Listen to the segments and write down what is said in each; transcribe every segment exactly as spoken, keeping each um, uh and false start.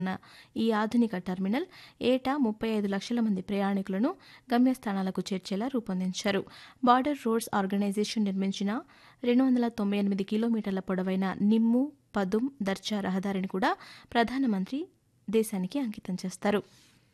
ఉన్న ఈ ఆధునిక టెర్మినల్ ఏటా ముప్పై ఐదు లక్షల మంది ప్రయాణికులను గమ్యస్థానాలకు చేర్చేలా రూపొందించారు. బార్డర్ రోడ్స్ ఆర్గనైజేషన్ నిర్మించిన రెండు వందల తొంభై ఎనిమిది కిలోమీటర్ల పొడవైన నిమ్ము పదుం దర్చా రహదారిని కూడా ప్రధానమంత్రి దేశానికి అంకితం చేస్తారు.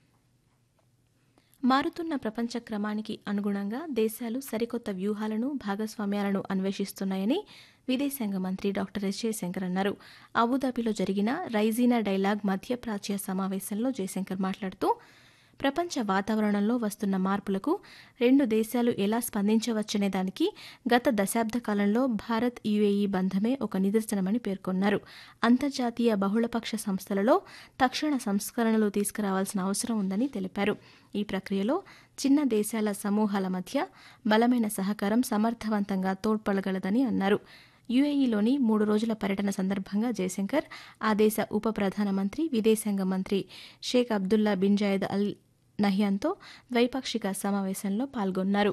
మారుతున్న ప్రపంచ క్రమానికి అనుగుణంగా దేశాలు సరికొత్త వ్యూహాలను భాగస్వామ్యాలను అన్వేషిస్తున్నాయని విదేశాంగ మంత్రి డాక్టర్ ఎస్ జయశంకర్ అన్నారు. అబుదాబిలో జరిగిన రైజీనా డైలాగ్ మధ్యప్రాచ్య సమావేశంలో జయశంకర్ మాట్లాడుతూ ప్రపంచ వాతావరణంలో వస్తున్న మార్పులకు రెండు దేశాలు ఎలా స్పందించవచ్చనే దానికి గత దశాబ్ద కాలంలో భారత్ యుఏఈ బంధమే ఒక నిదర్శనమని పేర్కొన్నారు. అంతర్జాతీయ బహుళపక్ష సంస్థలలో తక్షణ సంస్కరణలు తీసుకురావాల్సిన అవసరం ఉందని తెలిపారు. ఈ ప్రక్రియలో చిన్న దేశాల సమూహాల మధ్య బలమైన సహకారం సమర్థవంతంగా తోడ్పడగలదని అన్నారు. యుఏఈలోని మూడు రోజుల పర్యటన సందర్భంగా జయశంకర్ ఆ దేశ ఉప ప్రధానమంత్రి విదేశాంగ మంత్రి షేక్ అబ్దుల్లా బిన్ జాయద్ అల్ నహ్యాన్తో ద్వైపాక్షిక సమావేశంలో పాల్గొన్నారు.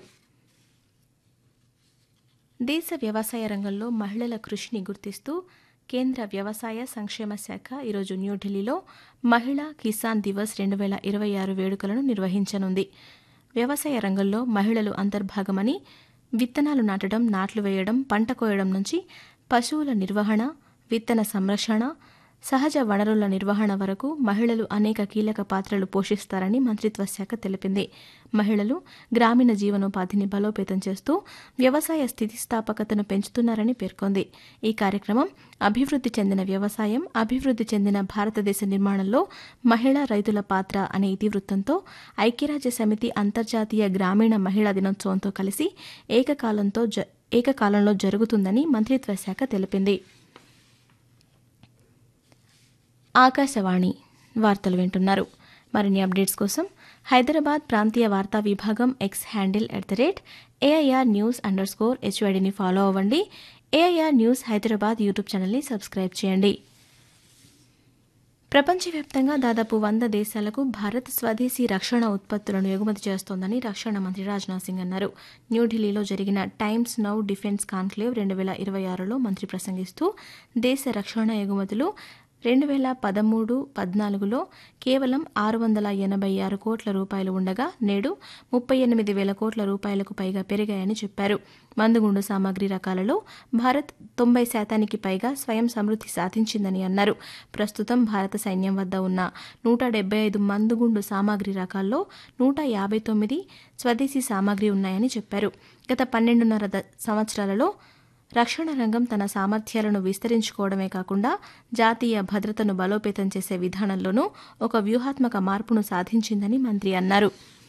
దేశ వ్యవసాయ రంగంలో మహిళల కృషిని గుర్తిస్తూ కేంద్ర వ్యవసాయ సంక్షేమ శాఖ ఈరోజు న్యూఢిల్లీలో మహిళా కిసాన్ దివస్ రెండు వేల ఇరవై ఆరు వేడుకలను నిర్వహించనుంది. వ్యవసాయ రంగంలో మహిళలు అంతర్భాగమని విత్తనాలు నాటడం, నాట్లు వేయడం, పంట కోయడం నుంచి పశువుల నిర్వహణ, విత్తన సంరక్షణ, సహజ వనరుల నిర్వహణ వరకు మహిళలు అనేక కీలక పాత్రలు పోషిస్తారని మంత్రిత్వ శాఖ తెలిపింది. మహిళలు గ్రామీణ జీవనోపాధిని బలోపేతం చేస్తూ వ్యవసాయ స్థితిస్థాపకతను పెంచుతున్నారని పేర్కొంది. ఈ కార్యక్రమం అభివృద్ధి చెందిన వ్యవసాయం, అభివృద్ధి చెందిన భారతదేశ నిర్మాణంలో మహిళా రైతుల పాత్ర అనే ఇతివృత్తంతో ఐక్యరాజ్య సమితి అంతర్జాతీయ గ్రామీణ మహిళా దినోత్సవంతో కలిసి ఏకకాలంతో జ ఏకకాలంలో జరుగుతుందని మంత్రిత్వ శాఖ తెలిపింది. ఆకాశవాణి వార్తలు వింటున్నారు. మరిన్ని అప్డేట్స్ కోసం హైదరాబాద్ ప్రాంతీయ వార్తా విభాగం X handle at the rate AIR news under score హెచ్వైడిని follow అవ్వండి. ఏఐఆర్ న్యూస్ హైదరాబాద్ యూట్యూబ్ ఛానల్ని సబ్స్క్రైబ్ చేయండి. ప్రపంచవ్యాప్తంగా దాదాపు వంద దేశాలకు భారత్ స్వదేశీ రక్షణ ఉత్పత్తులను ఎగుమతి చేస్తోందని రక్షణ మంత్రి రాజ్నాథ్ సింగ్ అన్నారు. న్యూఢిల్లీలో జరిగిన టైమ్స్ నౌ డిఫెన్స్ కాన్క్లేవ్ రెండు వేల ఇరవై ఆరులో మంత్రి ప్రసంగిస్తూ దేశ రక్షణ ఎగుమతులు రెండు వేల పదమూడు పద్నాలుగులో కేవలం ఆరు వందల ఎనభై ఆరు కోట్ల రూపాయలు ఉండగా నేడు ముప్పై ఎనిమిది వేల కోట్ల రూపాయలకు పైగా పెరిగాయని చెప్పారు. మందుగుండు సామాగ్రి రకాలలో భారత్ తొంభై శాతానికి పైగా స్వయం సమృద్ధి సాధించిందని అన్నారు. ప్రస్తుతం భారత సైన్యం వద్ద ఉన్న నూట డెబ్బై ఐదు మందుగుండు సామాగ్రి రకాల్లో నూట యాభై తొమ్మిది స్వదేశీ సామాగ్రి ఉన్నాయని చెప్పారు. గత పన్నెండున్నర సంవత్సరాలలో రక్షణ రంగం తన సామర్థ్యాలను విస్తరించుకోవడమే కాకుండా జాతీయ భద్రతను బలోపేతం చేసే విధానంలోనూ ఒక వ్యూహాత్మక మార్పును సాధించిందని మంత్రి అన్నారు.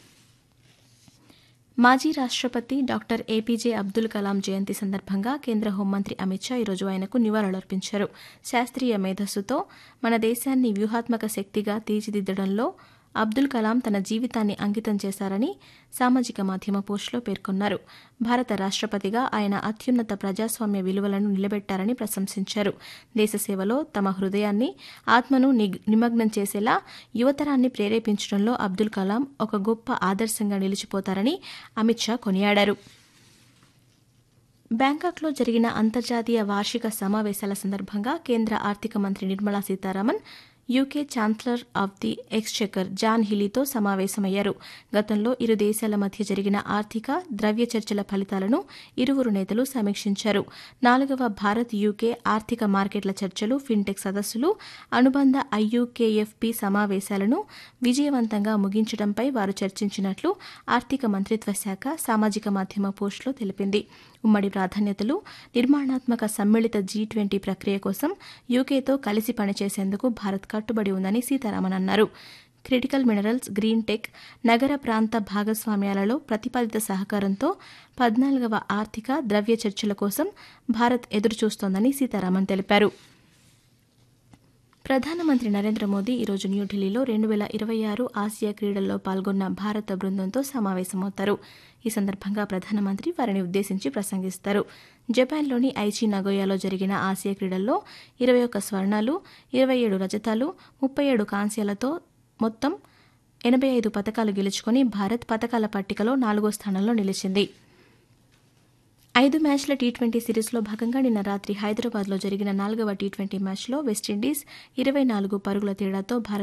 మాజీ రాష్ట్రపతి డాక్టర్ ఏపీజే అబ్దుల్ కలాం జయంతి సందర్భంగా కేంద్ర హోంమంత్రి అమిత్ షా ఈరోజు ఆయనకు నివాళులర్పించారు. శాస్త్రీయ మేధస్సుతో మన దేశాన్ని వ్యూహాత్మక శక్తిగా తీర్చిదిద్దడంలో అబ్దుల్ కలాం తన జీవితాన్ని అంకితం చేశారని సామాజిక మాధ్యమ పోస్టులో పేర్కొన్నారు. భారత రాష్ట్రపతిగా ఆయన అత్యున్నత ప్రజాస్వామ్య విలువలను నిలబెట్టారని ప్రశంసించారు. దేశ సేవలో తమ హృదయాన్ని, ఆత్మను నిమగ్నం చేసేలా యువతరాన్ని ప్రేరేపించడంలో అబ్దుల్ కలాం ఒక గొప్ప ఆదర్శంగా నిలిచిపోతారని అమిత్ షా కొనియాడారు. బ్యాంకాక్లో జరిగిన అంతర్జాతీయ వార్షిక సమావేశాల సందర్భంగా కేంద్ర ఆర్థిక మంత్రి Nirmala Sitharaman UK chancellor of the Exchequer John హిలీతో సమావేశమయ్యారు. గతంలో ఇరు దేశాల మధ్య జరిగిన ఆర్థిక, ద్రవ్య చర్చల ఫలితాలను ఇరువురు నేతలు సమీక్షించారు. నాలుగవ భారత్ యూకే ఆర్థిక మార్కెట్ల చర్చలు, ఫిన్టెక్ సదస్సులు, అనుబంధ ఐయుకేఎఫ్పి సమావేశాలను విజయవంతంగా ముగించడంపై వారు చర్చించినట్లు ఆర్థిక మంత్రిత్వ శాఖ సామాజిక మాధ్యమ పోస్టులో తెలిపింది. ఉమ్మడి ప్రాధాన్యతలు, నిర్మాణాత్మక సమ్మిళిత జీ ట్వంటీ ప్రక్రియ కోసం యూకేతో కలిసి పనిచేసేందుకు భారత్ కట్టుబడి ఉందని సీతారామన్ అన్నారు. క్రిటికల్ మినరల్స్, గ్రీన్ టెక్, నగర ప్రాంత భాగస్వామ్యాలలో ప్రతిపాదిత సహకారంతో పద్నాలుగవ ఆర్థిక, ద్రవ్య చర్చల కోసం భారత్ ఎదురుచూస్తోందని సీతారామన్ తెలిపారు. ప్రధానమంత్రి నరేంద్ర మోదీ ఈరోజు న్యూఢిల్లీలో రెండు వేల ఇరవై ఆరు ఆసియా క్రీడల్లో పాల్గొన్న భారత బృందంతో సమావేశమవుతారు. ఈ సందర్భంగా ప్రధానమంత్రి వారిని ఉద్దేశించి ప్రసంగిస్తారు. జపాన్లోని ఐచి నగోయాలో జరిగిన ఆసియా క్రీడల్లో ఇరవై ఒక్క స్వర్ణాలు, ఇరవై ఏడు రజతాలు, ముప్పై ఏడు కాంస్యాలతో మొత్తం ఎనభై ఐదు పతకాలు గెలుచుకుని భారత్ పతకాల పట్టికలో నాలుగో స్థానంలో నిలిచింది. ఐదు మ్యాచ్ల టీ ట్వంటీ సిరీస్లో భాగంగా నిన్న రాత్రి హైదరాబాద్లో జరిగిన నాలుగవ టీ ట్వంటీ మ్యాచ్లో వెస్టిండీస్ ఇరవై నాలుగు పరుగుల తేడాతో భారత్